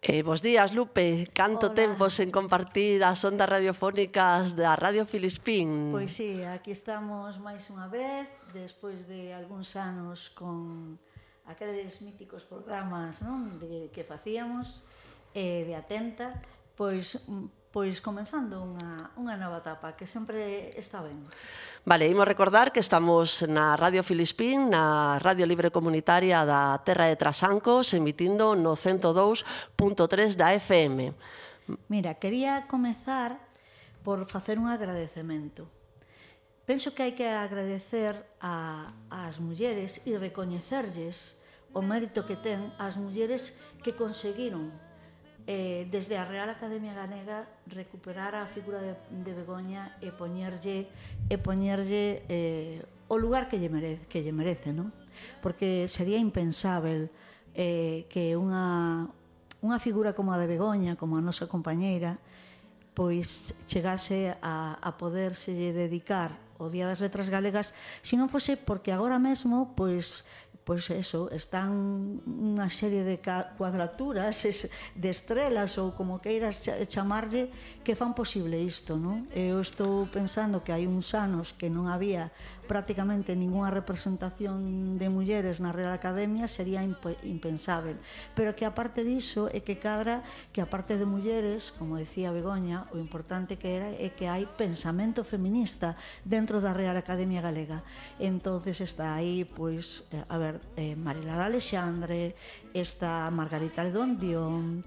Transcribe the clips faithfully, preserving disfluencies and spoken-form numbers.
Eh, bos días, Lupe. Canto Hola. tempo sen compartir as ondas radiofónicas da Radio Filispín. Pois sí, aquí estamos máis unha vez, despois de algúns anos con aqueles míticos programas, non, de que facíamos, eh, de Atenta, pois pois comenzando unha, unha nova etapa, que sempre está ben. Vale, imos recordar que estamos na Radio Filispín, na Radio Libre Comunitaria da Terra de Trasancos, emitindo no cento dous punto tres da F M. Mira, quería comezar por facer un agradecemento. Penso que hai que agradecer a, ás mulleres e recoñecerlles o mérito que ten as mulleres que conseguiron eh, desde a Real Academia Galega recuperar a figura de, de Begoña e poñerlle, e poñerlle eh, o lugar que lle merece, que lle merece, non? Porque sería impensável eh, que unha, unha figura como a de Begoña, como a nosa compañeira, pois chegase a, a poderselle dedicar o Día das Letras Galegas, se non fose porque agora mesmo, pois, pois eso, están unha serie de cuadraturas, de estrelas ou como queiras chamarlle, que fan posible isto, non? Eu estou pensando que hai uns anos que non había prácticamente ninguna representación de mulleres na Real Academia, sería impensável. Pero que aparte diso, é que cadra que aparte de mulleres, como decía Begoña, o importante que era é que hai pensamento feminista dentro da Real Academia Galega. Entonces está aí, pois, a ver, eh, Marilar Alexandre, está Margarita Ledón Dión,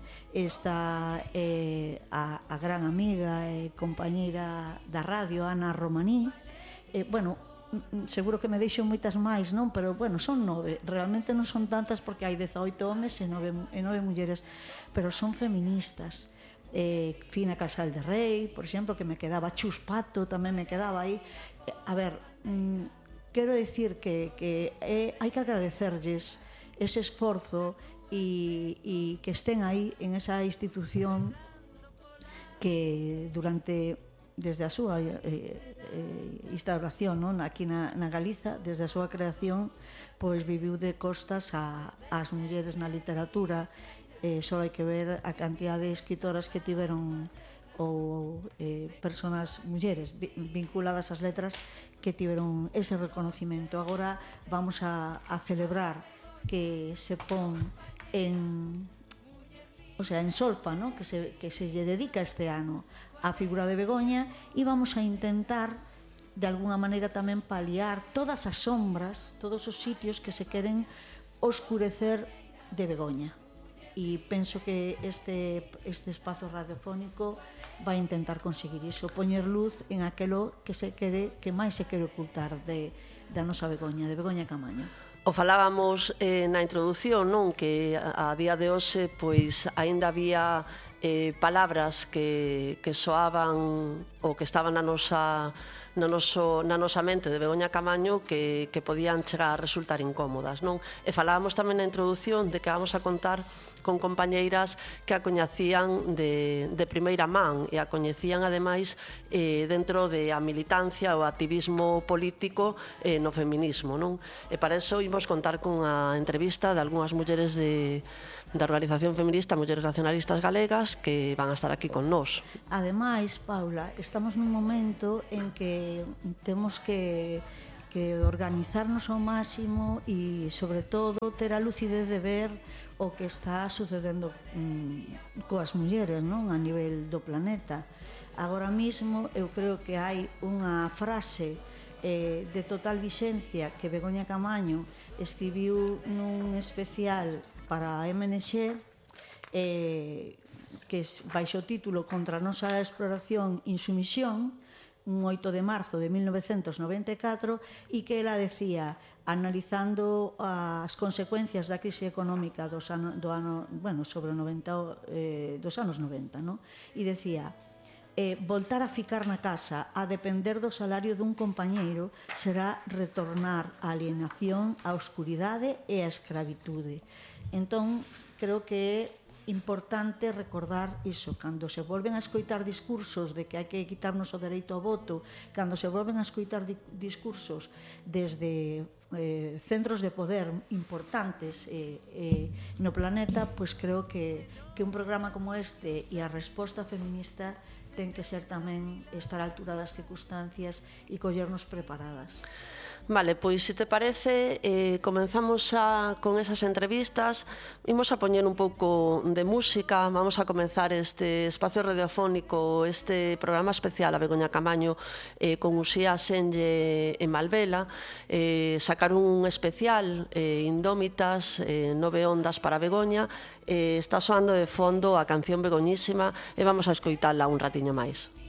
está eh, a, a gran amiga e compañeira da radio, Ana Romaní. Eh, bueno, seguro que me deixo moitas máis, non? Pero, bueno, son nove. Realmente non son tantas porque hai dezaoito homes e nove, e nove mulleres, pero son feministas. Eh, Fina Casal de Rei, por exemplo, que me quedaba, Chus Pato tamén me quedaba aí. A ver, mmm, quero dicir que, que eh, hai que agradecerlles ese esforzo e, e que estén aí en esa institución que durante desde a súa eh, eh, instauración, non, aquí na, na Galiza, desde a súa creación, pois viviu de costas a, ás mulleres na literatura. Eh, só hai que ver a cantidad de escritoras que tiveron ou eh, personas mulleres vinculadas ás letras que tiveron ese reconocimiento. Agora vamos a, a celebrar que se pon en, o sea, en solfa, ¿no? que, se, que se lle dedica este ano a figura de Begoña, e vamos a intentar de alguna maneira tamén paliar todas as sombras, todos os sitios que se queren oscurecer de Begoña. E penso que este, este espazo radiofónico vai intentar conseguir iso, poñer luz en aquelo que se quere, que máis se quere ocultar de, da nosa Begoña, de Begoña Camaño. O falábamos eh, na introdución, non? Que a, a día de hoxe, pois, aínda había eh, palabras que, que soaban ou que estaban na nosa, na, noso, na nosa mente de Begoña Camaño que, que podían chegar a resultar incómodas, non? E falábamos tamén na introdución de que vamos a contar con compañeiras que a coñecían de, de primeira man e a coñecían ademais eh, dentro de a militancia ou activismo político eh, no feminismo, non? E para iso imos contar con a entrevista de algunhas mulleres de, da organización feminista Mulleres Nacionalistas Galegas que van a estar aquí con nós. Ademais, Paula, estamos nun momento en que temos que que organizarnos ao máximo e, sobre todo, ter a lucidez de ver o que está sucedendo mm, coas mulleres, non? A nivel do planeta. Agora mesmo, eu creo que hai unha frase eh, de total vixencia que Begoña Camaño escribiu nun especial para a M N X eh, que baixo o título Contra a nosa exploración insumisión, un oito de marzo de mil novecentos noventa e catro, e que ela decía, analizando as consecuencias da crise económica dos ano, do ano, bueno, sobre o noventa, eh, dos anos noventa, no? E decía, eh, voltar a ficar na casa a depender do salario dun compañeiro será retornar á alienación, á oscuridade e á escravitude. Entón, creo que é importante recordar iso, cando se volven a escoitar discursos de que hai que quitarnos o dereito ao voto, cando se volven a escoitar di- discursos desde eh, centros de poder importantes eh, eh, no planeta, pois creo que, que un programa como este e a resposta feminista ten que ser tamén estar á altura das circunstancias e collernos preparadas. Vale, pois se te parece, eh, comenzamos a, con esas entrevistas, imos a poñer un pouco de música, vamos a comenzar este espacio radiofónico, este programa especial a Begoña Camaño eh, con Uxía Senlle e Malvela, eh, sacar un especial eh, Indómitas, eh, nove ondas para Begoña, eh, está soando de fondo a canción begoñísima e vamos a escoitala un ratiño máis.